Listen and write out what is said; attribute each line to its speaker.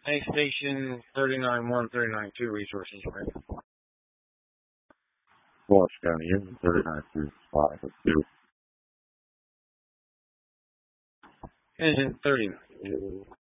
Speaker 1: Ice Station 39-1, 39-2 resources ready.
Speaker 2: Wash County, engine 39-2,
Speaker 1: Engine 39.